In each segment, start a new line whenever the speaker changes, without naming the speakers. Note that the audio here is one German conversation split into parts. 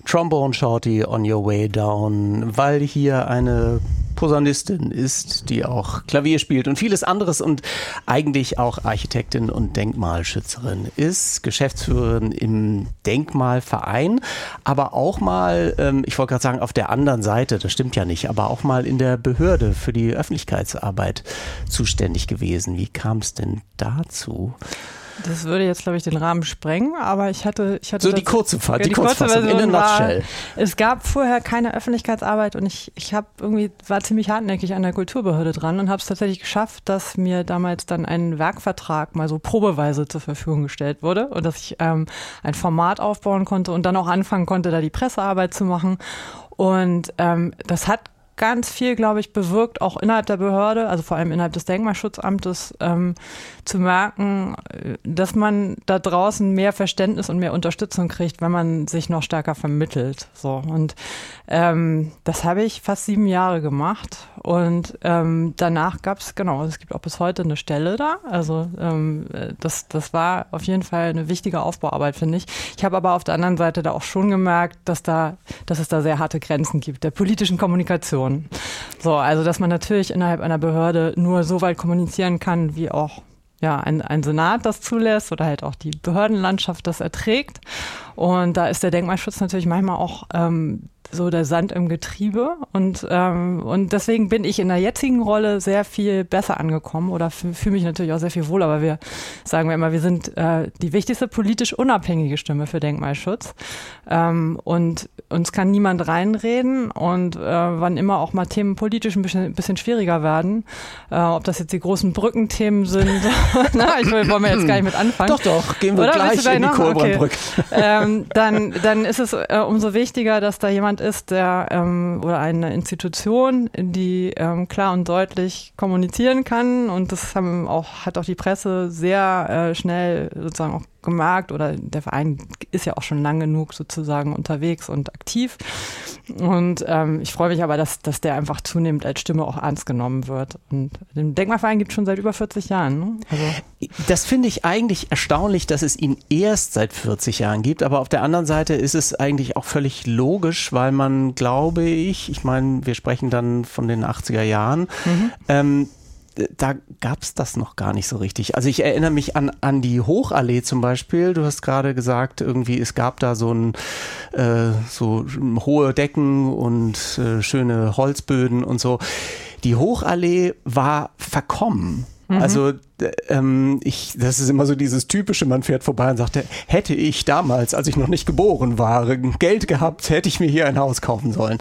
Trombone Shorty on Your Way Down, weil hier eine Posaunistin ist, die auch Klavier spielt und vieles anderes und eigentlich auch Architektin und Denkmalschützerin ist, Geschäftsführerin im Denkmalverein, aber auch mal, ich wollte gerade sagen, auf der anderen Seite, das stimmt ja nicht, aber auch mal in der Behörde für die Öffentlichkeitsarbeit zuständig gewesen. Wie kam es denn dazu?
Das würde jetzt, glaube ich, den Rahmen sprengen, aber ich hatte
so die kurze Kurzfassung in a nutshell.
Es gab vorher keine Öffentlichkeitsarbeit und ich war ziemlich hartnäckig an der Kulturbehörde dran und habe es tatsächlich geschafft, dass mir damals dann ein Werkvertrag mal so probeweise zur Verfügung gestellt wurde und dass ich ein Format aufbauen konnte und dann auch anfangen konnte, da die Pressearbeit zu machen. Und das hat ganz viel, glaube ich, bewirkt, auch innerhalb der Behörde, also vor allem innerhalb des Denkmalschutzamtes, zu merken, dass man da draußen mehr Verständnis und mehr Unterstützung kriegt, wenn man sich noch stärker vermittelt. So. Und das habe ich fast 7 Jahre gemacht. Und danach gab es, es gibt auch bis heute eine Stelle da. Also das war auf jeden Fall eine wichtige Aufbauarbeit, finde ich. Ich habe aber auf der anderen Seite da auch schon gemerkt, dass es da sehr harte Grenzen gibt, der politischen Kommunikation. So, also dass man natürlich innerhalb einer Behörde nur so weit kommunizieren kann, wie auch ein Senat das zulässt oder halt auch die Behördenlandschaft das erträgt. Und da ist der Denkmalschutz natürlich manchmal auch so der Sand im Getriebe. Und deswegen bin ich in der jetzigen Rolle sehr viel besser angekommen oder fühle mich natürlich auch sehr viel wohler, aber sagen wir immer, wir sind die wichtigste politisch unabhängige Stimme für Denkmalschutz. Und uns kann niemand reinreden und wann immer auch mal Themen politisch ein bisschen schwieriger werden, ob das jetzt die großen Brückenthemen sind, wollen wir jetzt gar nicht mit anfangen.
Doch, gehen wir gleich in die Kohlbrandbrücke.
Okay. Dann ist es umso wichtiger, dass da jemand ist, der oder eine Institution, die klar und deutlich kommunizieren kann, und das hat auch die Presse sehr schnell sozusagen auch gemerkt, oder der Verein ist ja auch schon lang genug sozusagen unterwegs und aktiv, und ich freue mich aber, dass der einfach zunehmend als Stimme auch ernst genommen wird, und den Denkmalverein gibt es schon seit über 40 Jahren. Ne? Also
das finde ich eigentlich erstaunlich, dass es ihn erst seit 40 Jahren gibt, aber auf der anderen Seite ist es eigentlich auch völlig logisch, weil man, glaube ich meine, wir sprechen dann von den 80er Jahren, da gab es das noch gar nicht so richtig. Also ich erinnere mich an die Hochallee zum Beispiel. Du hast gerade gesagt, irgendwie es gab da so hohe Decken und schöne Holzböden und so. Die Hochallee war verkommen. Also das ist immer so dieses typische, man fährt vorbei und sagt, hätte ich damals, als ich noch nicht geboren war, Geld gehabt, hätte ich mir hier ein Haus kaufen sollen.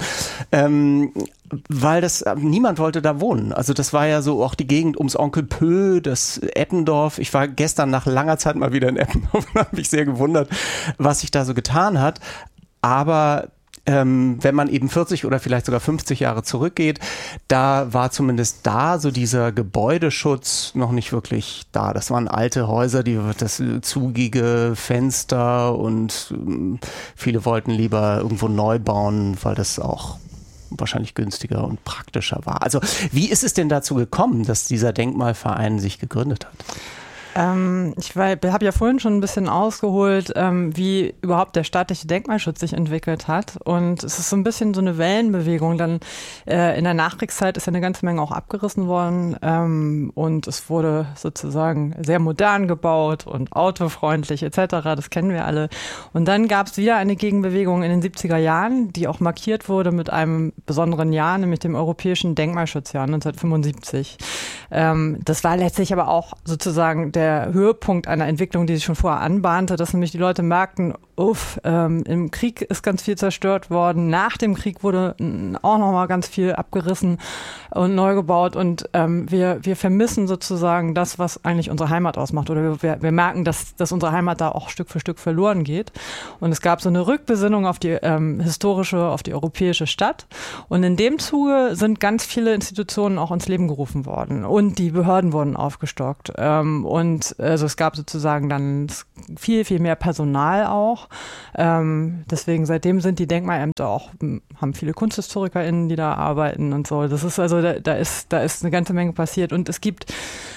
Weil niemand wollte da wohnen. Also das war ja so auch die Gegend ums Onkel Pö, das Eppendorf. Ich war gestern nach langer Zeit mal wieder in Eppendorf und habe mich sehr gewundert, was sich da so getan hat. Aber wenn man eben 40 oder vielleicht sogar 50 Jahre zurückgeht, da war zumindest da so dieser Gebäudeschutz noch nicht wirklich da. Das waren alte Häuser, das zugige Fenster, und viele wollten lieber irgendwo neu bauen, weil das auch wahrscheinlich günstiger und praktischer war. Also wie ist es denn dazu gekommen, dass dieser Denkmalverein sich gegründet hat?
Ich habe ja vorhin schon ein bisschen ausgeholt, wie überhaupt der staatliche Denkmalschutz sich entwickelt hat, und es ist so ein bisschen so eine Wellenbewegung. Dann in der Nachkriegszeit ist ja eine ganze Menge auch abgerissen worden, und es wurde sozusagen sehr modern gebaut und autofreundlich etc., das kennen wir alle. Und dann gab es wieder eine Gegenbewegung in den 70er Jahren, die auch markiert wurde mit einem besonderen Jahr, nämlich dem Europäischen Denkmalschutzjahr 1975. Das war letztlich aber auch sozusagen der Höhepunkt einer Entwicklung, die sich schon vorher anbahnte, dass nämlich die Leute merkten, im Krieg ist ganz viel zerstört worden, nach dem Krieg wurde auch nochmal ganz viel abgerissen und neu gebaut, und wir vermissen sozusagen das, was eigentlich unsere Heimat ausmacht, oder wir merken, dass unsere Heimat da auch Stück für Stück verloren geht, und es gab so eine Rückbesinnung auf die auf die europäische Stadt, und in dem Zuge sind ganz viele Institutionen auch ins Leben gerufen worden und die Behörden wurden aufgestockt, und Und also es gab sozusagen dann viel, viel mehr Personal auch. Deswegen seitdem sind die Denkmalämter auch, haben viele KunsthistorikerInnen, die da arbeiten und so. Das ist also, da ist eine ganze Menge passiert. Und es gibt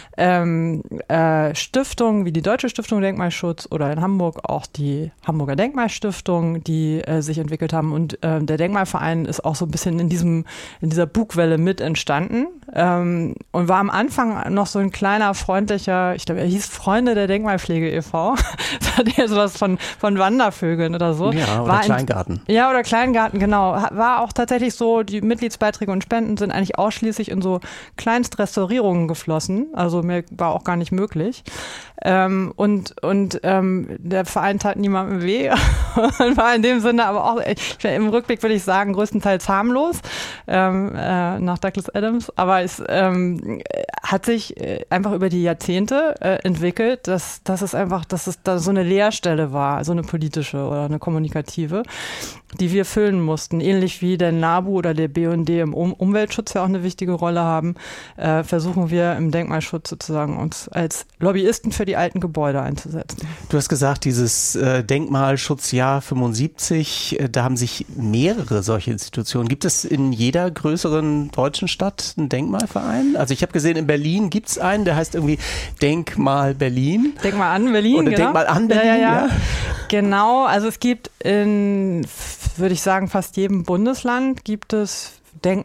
Stiftungen wie die Deutsche Stiftung Denkmalschutz oder in Hamburg auch die Hamburger Denkmalstiftung, die sich entwickelt haben. Und der Denkmalverein ist auch so ein bisschen in dieser Bugwelle mit entstanden und war am Anfang noch so ein kleiner, freundlicher, ich glaube, er hieß Freunde der Denkmalpflege e.V. Das hat ja sowas von Wandervögeln oder so.
Ja, oder Kleingarten.
Ja, oder Kleingarten, genau. War auch tatsächlich so, die Mitgliedsbeiträge und Spenden sind eigentlich ausschließlich in so Kleinstrestaurierungen geflossen. Also mir war auch gar nicht möglich. Und der Verein tat niemandem weh und war in dem Sinne aber auch, im Rückblick würde ich sagen, größtenteils harmlos nach Douglas Adams. Aber es hat sich einfach über die Jahrzehnte entwickelt, dass es da so eine Leerstelle war, so eine politische oder eine kommunikative, die wir füllen mussten. Ähnlich wie der NABU oder der BUND im Umweltschutz ja auch eine wichtige Rolle haben, versuchen wir im Denkmalschutz sozusagen uns als Lobbyisten für die alten Gebäude einzusetzen.
Du hast gesagt, dieses Denkmalschutzjahr 75, da haben sich mehrere solche Institutionen. Gibt es in jeder größeren deutschen Stadt einen Denkmalverein? Also ich habe gesehen, in Berlin gibt es einen, der heißt irgendwie Denkmal Berlin.
Denkmal an Berlin,
oder
genau.
Denkmal an Berlin, ja.
Genau, also es gibt in, würde ich sagen, fast jedem Bundesland gibt es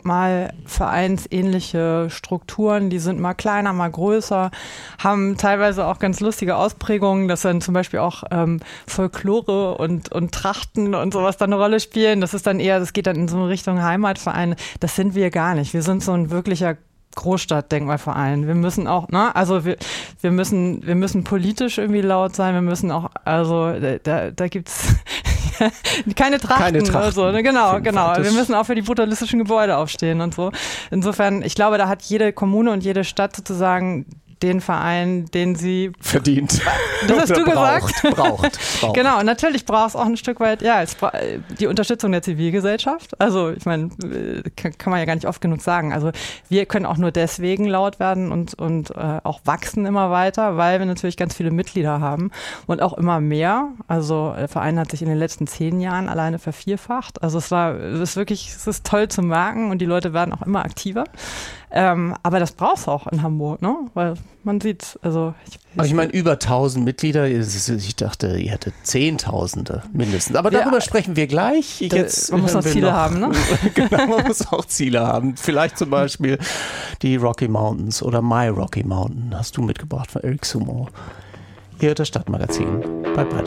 denkmalvereinsähnliche Strukturen, die sind mal kleiner, mal größer, haben teilweise auch ganz lustige Ausprägungen, dass dann zum Beispiel auch Folklore und Trachten und sowas dann eine Rolle spielen. Das ist dann eher, das geht dann in so eine Richtung Heimatvereine. Das sind wir gar nicht. Wir sind so ein wirklicher Großstadtdenkmalverein. Wir müssen auch, ne, also wir müssen politisch irgendwie laut sein. Wir müssen auch, also da gibt's keine Trachten. Also, genau. Wir müssen auch für die brutalistischen Gebäude aufstehen und so. Insofern, ich glaube, da hat jede Kommune und jede Stadt sozusagen den Verein, den sie
verdient.
Das hast du gesagt?
Braucht.
Genau, und natürlich braucht es auch ein Stück weit, ja, die Unterstützung der Zivilgesellschaft. Also ich meine, kann man ja gar nicht oft genug sagen. Also wir können auch nur deswegen laut werden und auch wachsen immer weiter, weil wir natürlich ganz viele Mitglieder haben und auch immer mehr. Also der Verein hat sich in den letzten 10 Jahren alleine vervierfacht. Also es ist toll zu merken und die Leute werden auch immer aktiver. Aber das braucht es auch in Hamburg, ne? Weil man sieht, also
ich meine, über 1000 Mitglieder, ich dachte, ihr hättet Zehntausende mindestens. Aber darüber sprechen wir gleich.
Man muss noch Ziele haben, ne?
Genau, man muss auch Ziele haben. Vielleicht zum Beispiel die Rocky Mountains oder My Rocky Mountain hast du mitgebracht von Eric Sumo. Hier das Stadtmagazin bei Breite